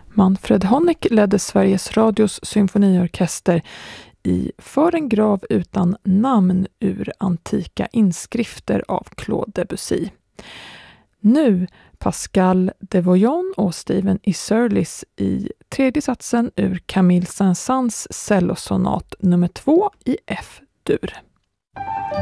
Manfred Honeck ledde Sveriges Radios symfoniorkester i För en grav utan namn ur antika inskrifter av Claude Debussy. Nu Pascal de Voillon och Steven Iserlis i tredje satsen ur Camille Saint-Saëns cellosonat nummer 2 i F-dur.